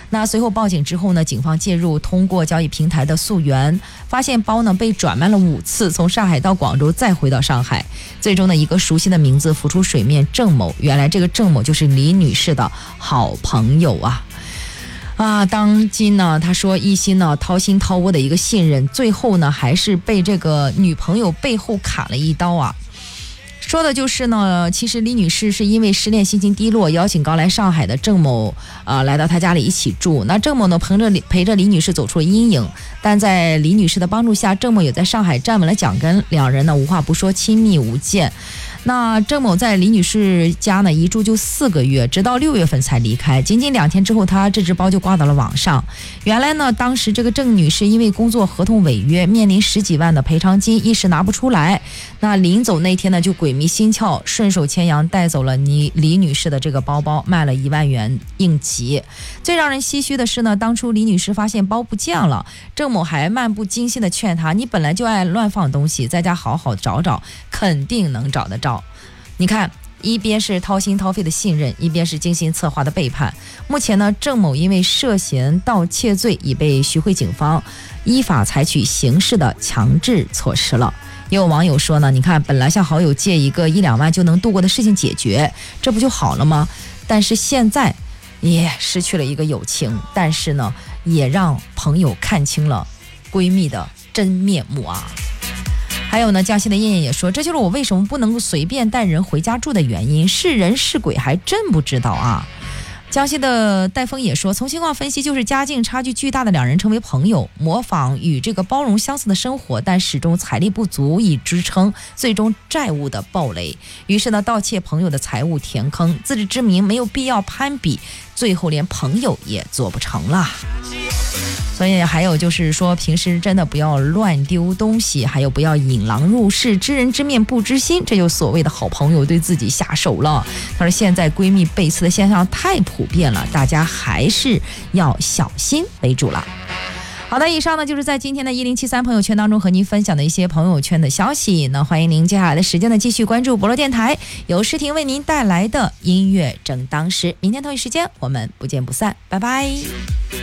那随后报警之后呢，警方介入，通过交易平台的溯源，发现包呢被转卖了5次，从上海到广州再回到上海。最终呢，一个熟悉的名字浮出水面，郑某。原来这个郑某就是李女士的好朋友啊。当今呢，他说一心呢掏心掏窝的一个信任，最后呢还是被这个女朋友背后砍了一刀啊。说的就是呢，其实李女士是因为失恋心情低落，邀请刚来上海的郑某来到她家里一起住。那郑某呢陪着李女士走出了阴影，但在李女士的帮助下，郑某也在上海站稳了脚跟，两人呢无话不说，亲密无间。那郑某在李女士家呢一住就4个月，直到6月份才离开。仅仅2天之后，他这只包就挂到了网上。原来呢，当时这个郑女士因为工作合同违约，面临10几万的赔偿金，一时拿不出来。那临走那天呢，就鬼迷心窍，顺手牵羊带走了李女士的这个包包，卖了1万元应急。最让人唏嘘的是呢，当初李女士发现包不见了，郑某还漫不经心的劝她：“你本来就爱乱放东西，在家好好找找，肯定能找得着。”你看，一边是掏心掏肺的信任，一边是精心策划的背叛。目前呢，郑某因为涉嫌盗窃罪已被徐汇警方依法采取刑事的强制措施了。也有网友说呢，你看，本来向好友借一个1-2万就能度过的事情解决，这不就好了吗？但是现在也失去了一个友情，但是呢，也让朋友看清了闺蜜的真面目啊。还有呢，江西的燕燕也说，这就是我为什么不能够随便带人回家住的原因，是人是鬼还真不知道啊。江西的戴峰也说，从情况分析，就是家境差距巨大的2人成为朋友，模仿与这个包容相似的生活，但始终财力不足以支撑，最终债务的暴雷，于是呢，盗窃朋友的财物填坑，自知之明没有必要攀比，最后连朋友也做不成了。所以还有就是说，平时真的不要乱丢东西，还有不要引狼入室，知人知面不知心，这就所谓的好朋友对自己下手了。他说现在闺蜜背刺的现象太普遍了，大家还是要小心为主了。好的，以上呢就是在今天的1073朋友圈当中和您分享的一些朋友圈的消息。那欢迎您接下来的时间呢继续关注博乐电台，由诗婷为您带来的音乐正当时。明天同一时间我们不见不散，拜拜。